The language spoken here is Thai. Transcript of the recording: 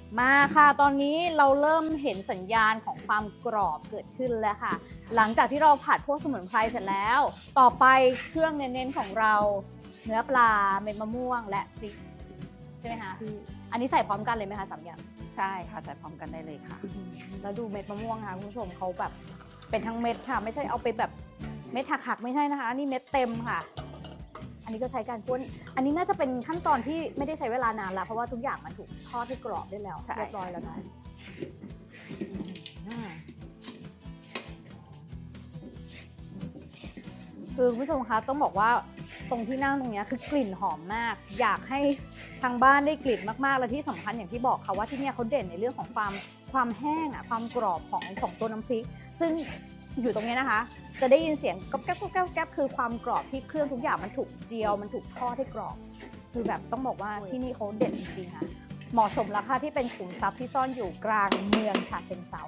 มาค่ะตอนนี้เราเริ่มเห็นสัญญาณของความกรอบเกิดขึ้นแล้วค่ะหลังจากที่เราผัดพวกสมุนไพรเสร็จแล้วต่อไปเครื่องเน้นๆของเราเนื้อปลาเม็ดมะม่วงและพริกใช่ไหมคะอันนี้ใส่พร้อมกันเลยไหมคะ3 อย่างใช่ค่ะใส่พร้อมกันได้เลยค่ะแล้วดูเม็ดมะม่วงค่ะคุณผู้ชมเขาแบบเป็นทั้งเม็ดค่ะไม่ใช่เอาไปแบบเม็ดหักๆไม่ใช่นะคะนี่เม็ดเต็มค่ะอันนี้ก็ใช้การข้นอันนี้น่าจะเป็นขั้นตอนที่ไม่ได้ใช้เวลานานแล้วเพราะว่าทุกอย่างมันถูกทอดให้กรอบได้แล้วใช่เรียบร้อยแล้วนะคือคุณผู้ชมคะต้องบอกว่าตรงที่นั่งตรงนี้คือกลิ่นหอมมากอยากให้ทางบ้านได้กลิ่นมากๆและที่สำคัญอย่างที่บอกค่ะว่าที่เนี่ยเขาเด่นในเรื่องของความแห้งอ่ะความกรอบของตัวน้ำพริกซึ่งอยู่ตรงนี้นะคะจะได้ยินเสียงก๊อบแก๊บก๊อบแก๊บก๊อบแก๊บคือความกรอบที่เครื่องทุกอย่างมันถูกเจียวมันถูกทอดให้กรอบคือแบบต้องบอกว่าที่นี่เขาเด่นจริงๆค่ะเหมาะสมแล้วค่ะที่เป็นขุมทรัพย์ที่ซ่อนอยู่กลางเมืองฉะเชิงเทรา